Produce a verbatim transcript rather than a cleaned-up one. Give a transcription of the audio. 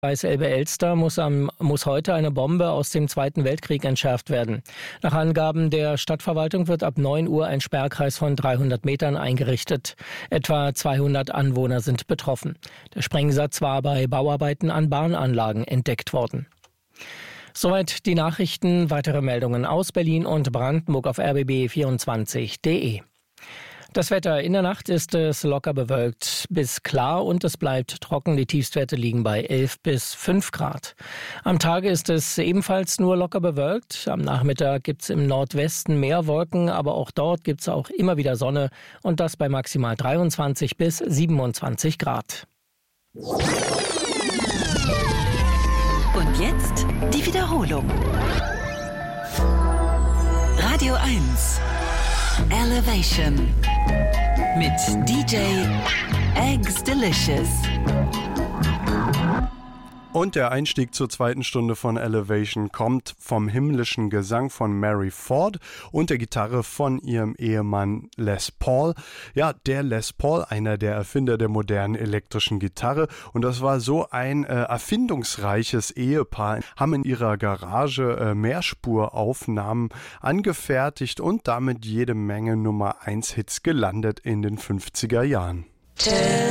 Elbe-Elster muss, am, muss heute eine Bombe aus dem Zweiten Weltkrieg entschärft werden. Nach Angaben der Stadtverwaltung wird ab neun Uhr ein Sperrkreis von dreihundert Metern eingerichtet. Etwa zweihundert Anwohner sind betroffen. Der Sprengsatz war bei Bauarbeiten an Bahnanlagen entdeckt worden. Soweit die Nachrichten. Weitere Meldungen aus Berlin und Brandenburg auf r b b vierundzwanzig punkt d e. Das Wetter: In der Nacht ist es locker bewölkt bis klar und es bleibt trocken. Die Tiefstwerte liegen bei elf bis fünf Grad. Am Tage ist es ebenfalls nur locker bewölkt. Am Nachmittag gibt es im Nordwesten mehr Wolken, aber auch dort gibt es auch immer wieder Sonne und das bei maximal dreiundzwanzig bis siebenundzwanzig Grad. Und jetzt die Wiederholung. Radio eins Elevation mit D J Eggs Delicious. Und der Einstieg zur zweiten Stunde von Elevation kommt vom himmlischen Gesang von Mary Ford und der Gitarre von ihrem Ehemann Les Paul. Ja, der Les Paul, einer der Erfinder der modernen elektrischen Gitarre. Und das war so ein äh, erfindungsreiches Ehepaar, haben in ihrer Garage äh, Mehrspuraufnahmen angefertigt und damit jede Menge Nummer eins Hits gelandet in den fünfziger Jahren.